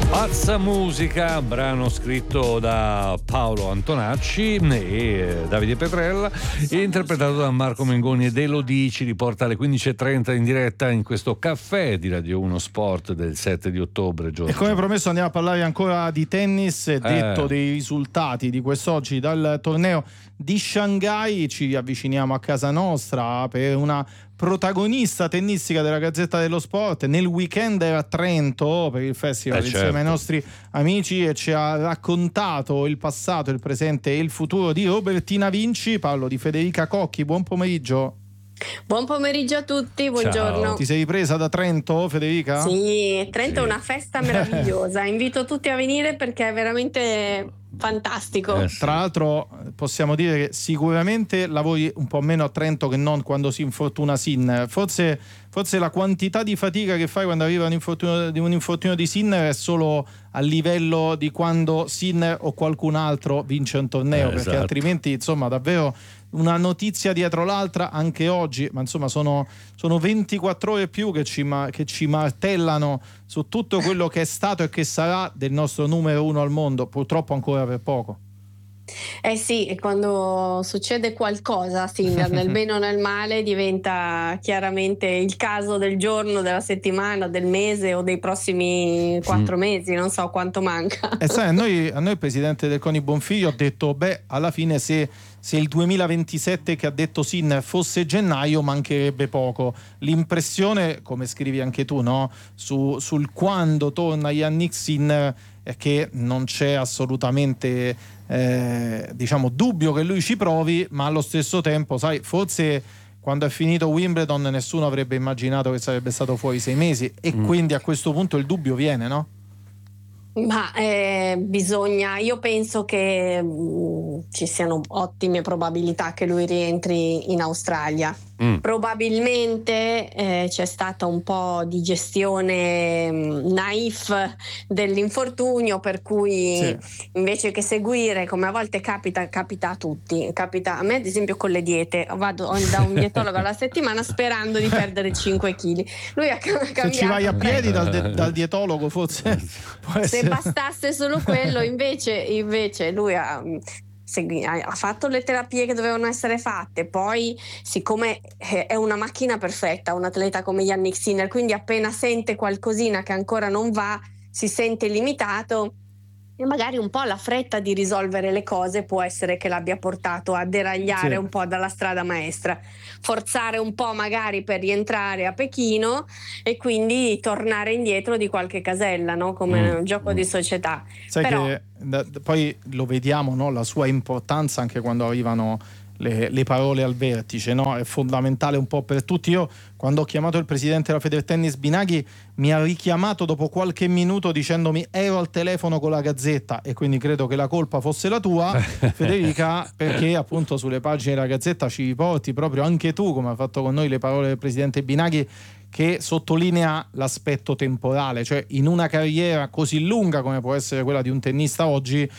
Pazza musica, brano scritto da Paolo Antonacci e Davide Petrella, interpretato da Marco Mengoni ed Elodie. Ci riporta alle 15:30 in diretta in questo caffè di Radio 1 Sport del 7 di ottobre. Giorgio. E come promesso andiamo a parlare ancora di tennis, detto dei risultati di quest'oggi dal torneo di Shanghai. Ci avviciniamo a casa nostra per una protagonista tennistica della Gazzetta dello Sport. Nel weekend era a Trento per il festival insieme ai nostri amici e ci ha raccontato il passato, il presente e il futuro di Robertina Vinci. Parlo di Federica Cocchi. Buon pomeriggio. Buon pomeriggio a tutti, buongiorno. Ciao. Ti sei ripresa da Trento, Federica? Sì, Trento è una festa meravigliosa. Invito tutti a venire perché è veramente fantastico. Sì. Tra l'altro possiamo dire che sicuramente lavori un po' meno a Trento che non quando si infortuna Sinner. Forse la quantità di fatica che fai quando arriva un infortunio di Sinner è solo a livello di quando Sinner o qualcun altro vince un torneo, perché altrimenti insomma davvero una notizia dietro l'altra anche oggi, ma insomma sono 24 ore più che ci martellano su tutto quello che è stato e che sarà del nostro numero uno al mondo, purtroppo ancora per poco. Eh sì, quando succede qualcosa, Sinner, nel bene o nel male, diventa chiaramente il caso del giorno, della settimana, del mese o dei prossimi 4 mesi, non so quanto manca. E sai, a noi il presidente del CONI Bonfiglio ha detto, alla fine se il 2027 che ha detto Sinner fosse gennaio mancherebbe poco. L'impressione, come scrivi anche tu, no? Sul quando torna Jannik Sinner è che non c'è assolutamente dubbio che lui ci provi, ma allo stesso tempo, sai, forse quando è finito Wimbledon nessuno avrebbe immaginato che sarebbe stato fuori 6 mesi e quindi a questo punto il dubbio viene, no? Ma io penso che ci siano ottime probabilità che lui rientri in Australia. Probabilmente c'è stata un po' di gestione naif dell'infortunio, per cui invece che seguire, come a volte capita a tutti, capita a me ad esempio con le diete, vado da un dietologo alla settimana sperando di perdere 5 kg. Lui ha cambiato. Se ci vai a piedi dal dietologo forse può essere. Se bastasse solo quello, invece lui ha fatto le terapie che dovevano essere fatte, poi siccome è una macchina perfetta, un atleta come Jannik Sinner, quindi appena sente qualcosina che ancora non va si sente limitato e magari un po' la fretta di risolvere le cose può essere che l'abbia portato a deragliare un po' dalla strada maestra, forzare un po' magari per rientrare a Pechino e quindi tornare indietro di qualche casella, no? Come un gioco di società. Sai che poi lo vediamo, no? La sua importanza anche quando arrivano le parole al vertice, no? È fondamentale un po' per tutti. Io quando ho chiamato il presidente della Federtennis Binaghi mi ha richiamato dopo qualche minuto dicendomi ero al telefono con la Gazzetta e quindi credo che la colpa fosse la tua, Federica, perché appunto sulle pagine della Gazzetta ci riporti proprio anche tu, come hai fatto con noi, le parole del presidente Binaghi, che sottolinea l'aspetto temporale, cioè in una carriera così lunga come può essere quella di un tennista oggi